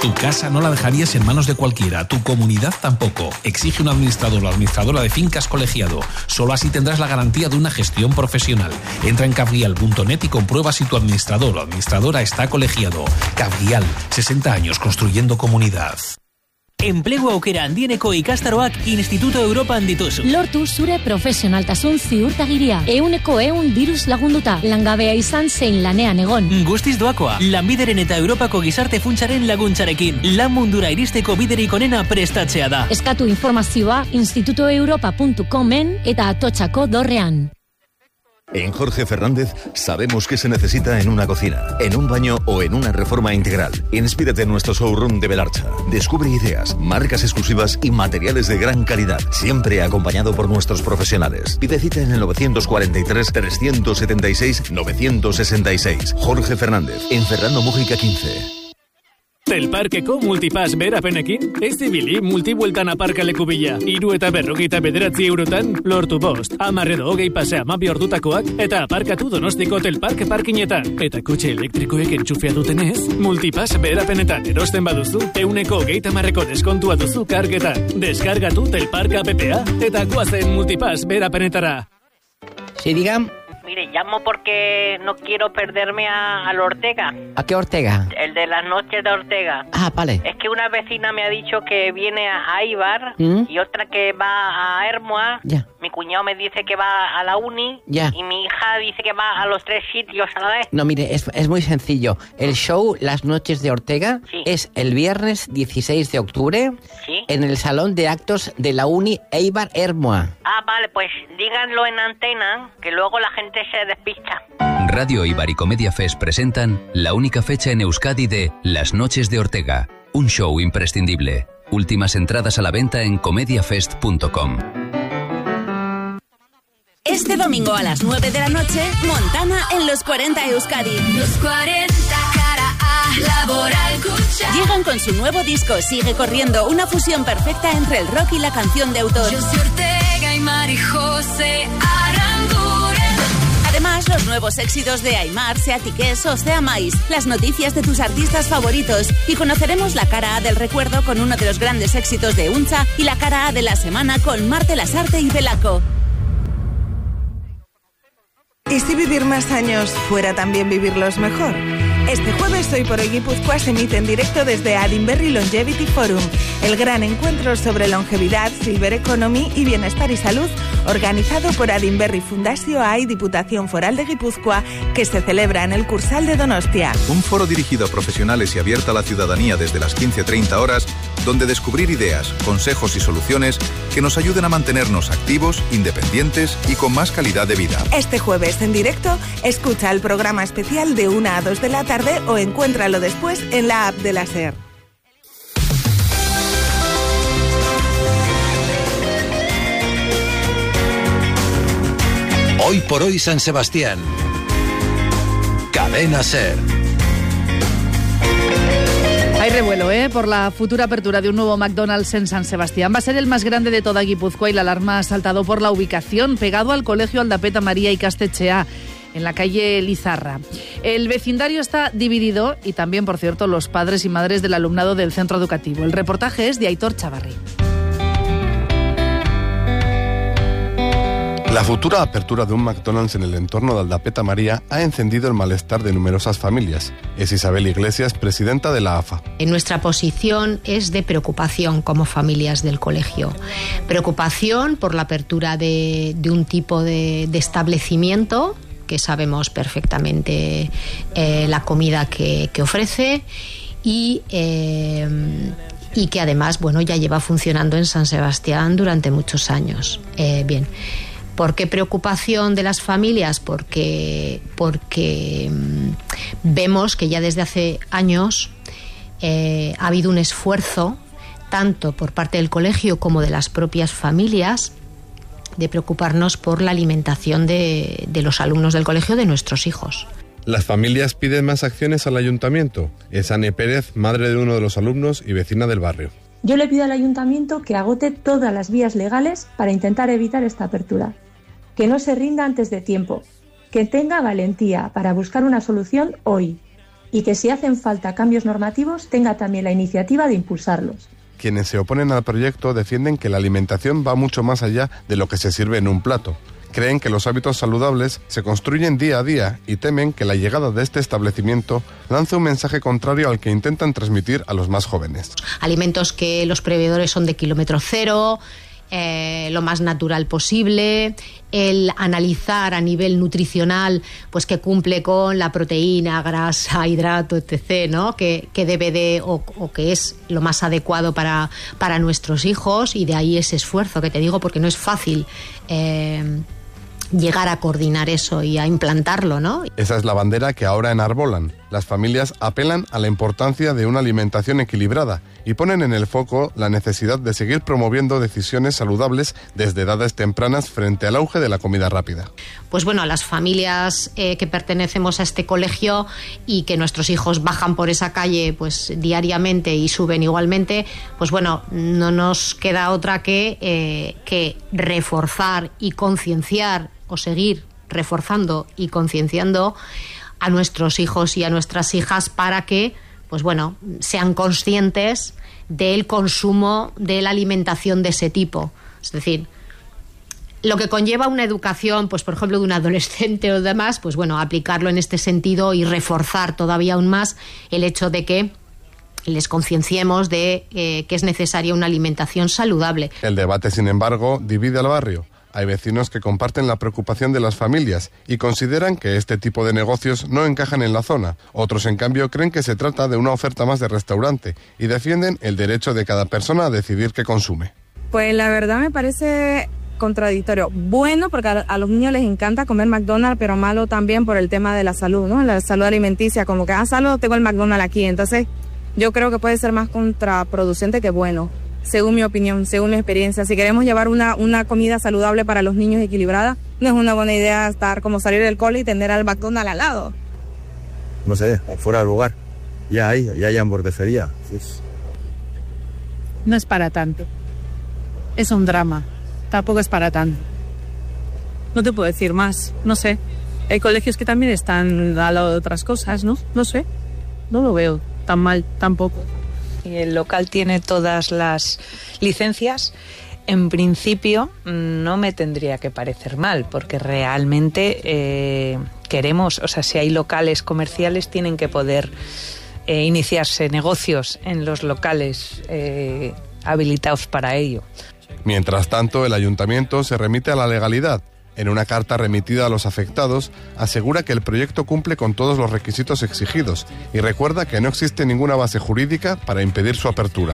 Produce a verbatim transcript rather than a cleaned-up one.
Tu casa no la dejarías en manos de cualquiera, tu comunidad tampoco. Exige un administrador o administradora de fincas colegiado. Solo así tendrás la garantía de una gestión profesional. Entra en cafguial punto net y comprueba si tu administrador o administradora está colegiado. Cafguial, sesenta años construyendo comunidad. Enplegu aukera handieneko ikastaroak Instituto Europan dituzu. Lortu zure profesionaltasun ziurtagiria. Euneko eun diruz lagunduta. Langabea izan zein lanean egon. Guztiz doakoa. Lanbideren eta Europako gizarte funtsaren laguntzarekin. Lan mundura iristeko biderik onena prestatzea da. Eskatu informazioa instituto europa punto comen eta Atotxako dorrean. En Jorge Fernández sabemos qué se necesita en una cocina, en un baño o en una reforma integral. Inspírate en nuestro showroom de Belarcha. Descubre ideas, marcas exclusivas y materiales de gran calidad, siempre acompañado por nuestros profesionales. Pide cita en el nueve cuatro tres, tres siete seis, nueve seis seis. Jorge Fernández, en Fernando Mújica quince. Telparkeko multipass berapenekin, ez ibili multibueltan aparkaleku bila. Hiru eta berrogeita bederatzi eurotan, lortu bost, hamar edo hogei pase hamabi ordutakoak, eta aparkatu Donostiko Telparke parkinetan. Eta kotxe elektrikoek entxufea dutenez, multipass berapenetan erosten baduzu, euneko hogeita marreko deskontua duzu kargetan. Deskargatu Telparke appa eta goazen multipass berapenetara. Sí, digan. Mire, llamo porque no quiero perderme a, al Ortega. ¿A qué Ortega? El de las noches de Ortega. Ah, vale. Es que una vecina me ha dicho que viene a Aibar ¿Mm? y otra que va a Hermoa. Ya. Mi cuñado me dice que va a la uni. Ya. Y mi hija dice que va a los tres sitios a la vez. No, mire, es, es muy sencillo. El show Las Noches de Ortega sí. es el viernes dieciséis de octubre ¿Sí? en el Salón de Actos de la Uni Eibar Hermoa. Ah, vale, pues díganlo en antena, que luego la gente se despista. Radio Eibar y Comedia Fest presentan la única fecha en Euskadi de Las Noches de Ortega, un show imprescindible. Últimas entradas a la venta en comediafest punto com. Este domingo a las nueve de la noche, Montana en Los cuarenta Euskadi. Los cuarenta cara A, Laboral Cucha. Llegan con su nuevo disco Sigue Corriendo, una fusión perfecta entre el rock y la canción de autor. Yo soy Ortega y Mari José Aranguren. Además, los nuevos éxitos de Aimar, Seatiques o Seamais, las noticias de tus artistas favoritos y conoceremos la cara A del recuerdo con uno de los grandes éxitos de Uncha y la cara A de la semana con Marte Lasarte y Belaco. ¿Y si vivir más años fuera también vivirlos mejor? Este jueves Hoy por Hoy Guipúzcoa se emite en directo desde Adinberri Longevity Forum, el gran encuentro sobre longevidad, silver economy y bienestar y salud, organizado por Adinberri Fundazio A y Diputación Foral de Guipúzcoa, que se celebra en el Cursal de Donostia. Un foro dirigido a profesionales y abierto a la ciudadanía desde las quince treinta horas, donde descubrir ideas, consejos y soluciones que nos ayuden a mantenernos activos, independientes y con más calidad de vida. Este jueves en directo, escucha el programa especial de una a dos de la tarde o encuéntralo después en la app de la SER. Hoy por hoy San Sebastián. Cadena SER. Hay revuelo, ¿eh? Por la futura apertura de un nuevo McDonald's en San Sebastián. Va a ser el más grande de toda Guipúzcoa y la alarma ha saltado por la ubicación, pegado al colegio Aldapeta María y Castechea, en la calle Lizarra. El vecindario está dividido y también, por cierto, los padres y madres del alumnado del centro educativo. El reportaje es de Aitor Chavarri. La futura apertura de un McDonald's en el entorno de Aldapeta María ha encendido el malestar de numerosas familias. Es Isabel Iglesias, presidenta de la A F A. En nuestra posición es de preocupación como familias del colegio. Preocupación por la apertura de, de un tipo de, de establecimiento que sabemos perfectamente eh, la comida que, que ofrece y... Eh, y que además, bueno, ya lleva funcionando en San Sebastián durante muchos años. Eh, bien... ¿Por qué preocupación de las familias? Porque, porque mmm, vemos que ya desde hace años eh, ha habido un esfuerzo, tanto por parte del colegio como de las propias familias, de preocuparnos por la alimentación de, de los alumnos del colegio, de nuestros hijos. Las familias piden más acciones al ayuntamiento. Es Ane Pérez, madre de uno de los alumnos y vecina del barrio. Yo le pido al ayuntamiento que agote todas las vías legales para intentar evitar esta apertura, que no se rinda antes de tiempo, que tenga valentía para buscar una solución hoy y que si hacen falta cambios normativos tenga también la iniciativa de impulsarlos. Quienes se oponen al proyecto defienden que la alimentación va mucho más allá de lo que se sirve en un plato. Creen que los hábitos saludables se construyen día a día y temen que la llegada de este establecimiento lance un mensaje contrario al que intentan transmitir a los más jóvenes. Alimentos que los proveedores son de kilómetro cero, eh, lo más natural posible, el analizar a nivel nutricional pues que cumple con la proteína, grasa, hidrato, etcétera, ¿no? que, que debe de o, o que es lo más adecuado para, para nuestros hijos, y de ahí ese esfuerzo que te digo, porque no es fácil eh, llegar a coordinar eso y a implantarlo, ¿no? Esa es la bandera que ahora enarbolan. Las familias apelan a la importancia de una alimentación equilibrada y ponen en el foco la necesidad de seguir promoviendo decisiones saludables desde edades tempranas frente al auge de la comida rápida. Pues bueno, a las familias eh, que pertenecemos a este colegio y que nuestros hijos bajan por esa calle pues diariamente y suben igualmente, pues bueno, no nos queda otra que, eh, que reforzar y concienciar o seguir reforzando y concienciando a nuestros hijos y a nuestras hijas para que, pues bueno, sean conscientes del consumo de la alimentación de ese tipo. Es decir, lo que conlleva una educación, pues por ejemplo, de un adolescente o demás, pues bueno, aplicarlo en este sentido y reforzar todavía aún más el hecho de que les concienciemos de eh, que es necesaria una alimentación saludable. El debate, sin embargo, divide al barrio. Hay vecinos que comparten la preocupación de las familias y consideran que este tipo de negocios no encajan en la zona. Otros, en cambio, creen que se trata de una oferta más de restaurante y defienden el derecho de cada persona a decidir qué consume. Pues la verdad me parece contradictorio. Bueno, porque a, a los niños les encanta comer McDonald's, pero malo también por el tema de la salud, ¿no? La salud alimenticia, como que, ah, salud, tengo el McDonald's aquí. Entonces, yo creo que puede ser más contraproducente que bueno. Según mi opinión, según mi experiencia. Si queremos llevar una, una comida saludable para los niños equilibrada, no es una buena idea estar como salir del cole y tener al McDonald's al lado. No sé, fuera del lugar. Ya hay, ya hay hamburguesería. Sí. No es para tanto. Es un drama. Tampoco es para tanto. No te puedo decir más, no sé. Hay colegios que también están al lado de otras cosas, ¿no? No sé. No lo veo tan mal tampoco. El local tiene todas las licencias. En principio no me tendría que parecer mal, porque realmente eh, queremos, o sea, si hay locales comerciales tienen que poder eh, iniciarse negocios en los locales eh, habilitados para ello. Mientras tanto, el ayuntamiento se remite a la legalidad. En una carta remitida a los afectados, asegura que el proyecto cumple con todos los requisitos exigidos y recuerda que no existe ninguna base jurídica para impedir su apertura.